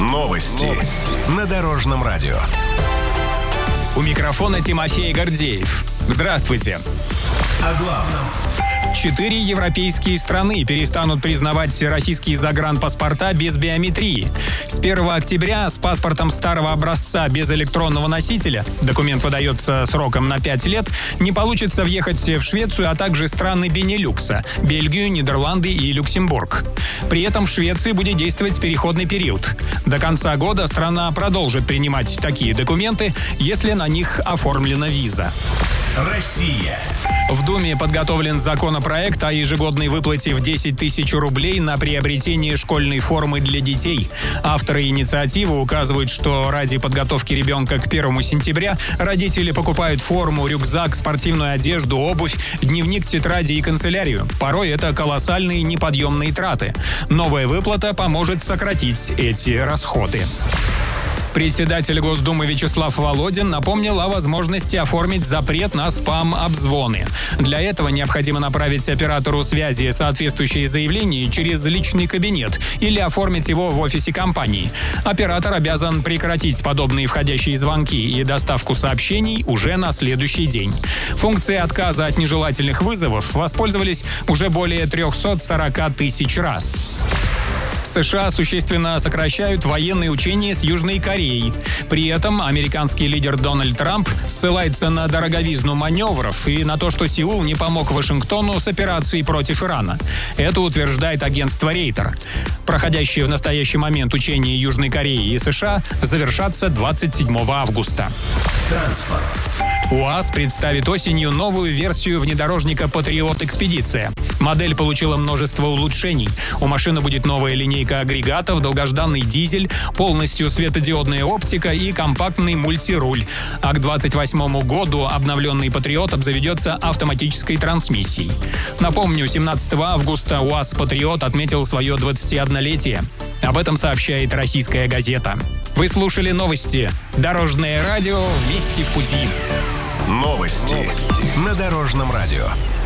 Новости на Дорожном радио. У микрофона Тимофей Гордеев. Здравствуйте. О главном. 4 европейские страны перестанут признавать российские загранпаспорта без биометрии. С 1 октября с паспортом старого образца без электронного носителя, документ выдается сроком на 5 лет, не получится въехать в Швецию, а также страны Бенилюкса – Бельгию, Нидерланды и Люксембург. При этом в Швеции будет действовать переходный период. До конца года страна продолжит принимать такие документы, если на них оформлена виза. Россия. В Думе подготовлен законопроект о ежегодной выплате в 10 тысяч рублей на приобретение школьной формы для детей. Авторы инициативы указывают, что ради подготовки ребенка к 1 сентября родители покупают форму, рюкзак, спортивную одежду, обувь, дневник, тетради и канцелярию. Порой это колоссальные неподъемные траты. Новая выплата поможет сократить эти расходы. Председатель Госдумы Вячеслав Володин напомнил о возможности оформить запрет на спам-обзвоны. Для этого необходимо направить оператору связи соответствующее заявление через личный кабинет или оформить его в офисе компании. Оператор обязан прекратить подобные входящие звонки и доставку сообщений уже на следующий день. Функцией отказа от нежелательных вызовов воспользовались уже более 340 тысяч раз. США существенно сокращают военные учения с Южной Кореей. При этом американский лидер Дональд Трамп ссылается на дороговизну маневров и на то, что Сеул не помог Вашингтону с операцией против Ирана. Это утверждает агентство Рейтер. Проходящие в настоящий момент учения Южной Кореи и США завершатся 27 августа. Транспорт. УАЗ представит осенью новую версию внедорожника «Патриот Экспедиция». Модель получила множество улучшений. У машины будет новая линейка агрегатов, долгожданный дизель, полностью светодиодная оптика и компактный мультируль. А к 2028 году обновленный «Патриот» обзаведется автоматической трансмиссией. Напомню, 17 августа УАЗ «Патриот» отметил свое 21-летие. Об этом сообщает «Российская газета». Вы слушали новости. Дорожное радио. Вместе в пути. Новости на Дорожном радио.